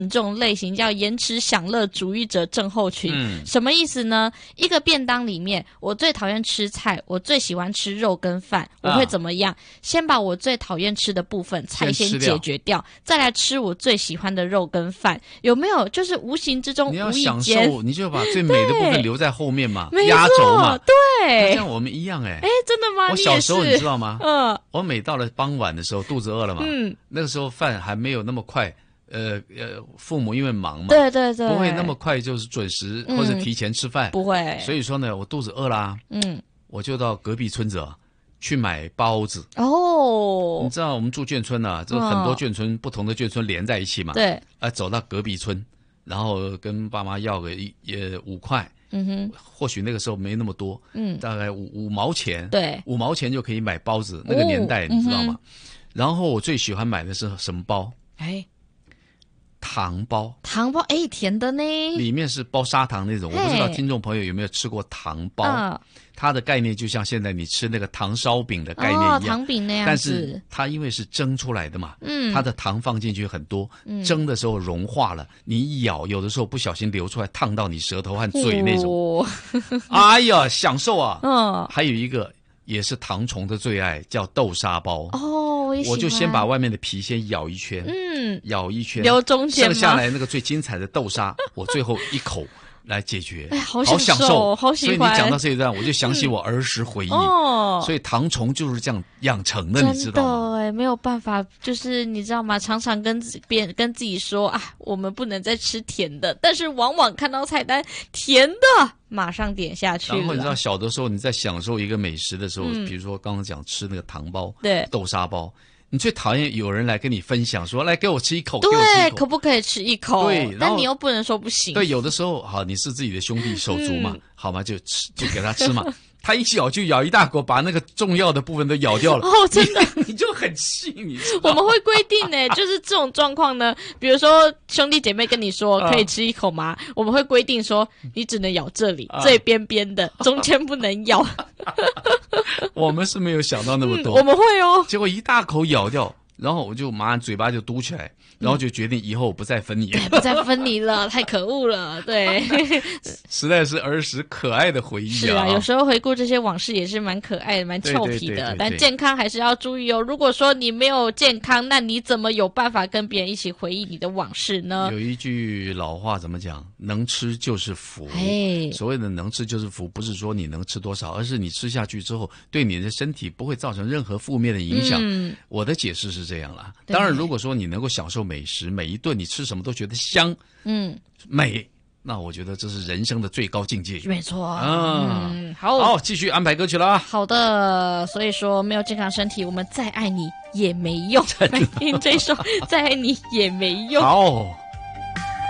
这种类型叫延迟享乐主义者症候群。什么意思呢？一个便当里面，我最讨厌吃菜，我最喜欢吃肉跟饭，我会怎么样？先把我最讨厌吃的部分菜先解决掉，再来吃我最喜欢的肉跟饭，有没有？就是无形之中， 你要无意享间受，你就把最美的部分留在后面嘛， 没错压轴嘛。 对， 像我们一样哎， 真的吗？ 我小时候你知道吗？我每到了傍晚的时候，肚子饿了嘛，那个时候饭还没有那么快。父母因为忙嘛， 对对对， 不会那么快就是准时或者提前吃饭， 不会。 所以说呢，我肚子饿啦，我就到隔壁村子去买包子。 哦， 你知道我们住眷村啊，就很多眷村，不同的眷村连在一起嘛。 对， 走到隔壁村，然后跟爸妈要个5块。或许那个时候没那么多，大概五毛钱，对，5毛钱就可以买包子，那个年代你知道吗？然后我最喜欢买的是什么包？糖包， 甜的呢， 里面是包砂糖那种。我不知道听众朋友有没有吃过糖包？它的概念就像现在你吃那个糖烧饼的概念一样， 糖饼那样子。 但是它因为是蒸出来的嘛，它的糖放进去很多，蒸的时候融化了，你一咬，有的时候不小心流出来，烫到你舌头和嘴那种。哎呀，享受啊！还有一个也是糖虫的最爱，叫豆沙包。我就先把外面的皮先咬一圈，咬一圈， 留中间吗？ 剩下来那个最精彩的豆沙，我最后一口来解决。 好享受， 好喜欢。 所以你讲到这一段，我就想起我儿时回忆。所以糖虫就是这样养成的，你知道吗？ 真的没有办法，就是你知道吗？常常跟自己说啊，我们不能再吃甜的，但是往往看到菜单甜的，马上点下去了。 然后你知道，小的时候你在享受一个美食的时候，比如说刚刚讲吃那个糖包、豆沙包。你最讨厌有人来跟你分享说，来给我吃一口， 对，可不可以吃一口？ 对， 但你又不能说不行。 对，有的时候好，你是自己的兄弟手足嘛，好嘛，就给他吃嘛。他一咬就咬一大口，把那个重要的部分都咬掉了。 真的， 你就很气，你知道吗？ 我们会规定呢，就是这种状况呢，比如说兄弟姐妹跟你说可以吃一口吗？我们会规定说你只能咬这里最边边的，中间不能咬。 我们是没有想到那么多， 我们会哦。 结果一大口咬掉，然后我就马上嘴巴就嘟起来。然后就决定以后不再分你， 不再分你了，太可恶了。对， 实在是儿时可爱的回忆啊。 是啊，有时候回顾这些往事也是蛮可爱的，蛮俏皮的。但健康还是要注意哦。如果说你没有健康，那你怎么有办法跟别人一起回忆你的往事呢？ 有一句老话怎么讲？能吃就是福。所谓的能吃就是福，不是说你能吃多少，而是你吃下去之后，对你的身体不会造成任何负面的影响。我的解释是这样啦。当然，如果说你能够享受美食，每一顿你吃什么都觉得香，美，那我觉得这是人生的最高境界。 没错， 好，继续安排歌曲了。 好的，所以说没有健康身体，我们再爱你也没用。来听这首，再爱你也没用。 好。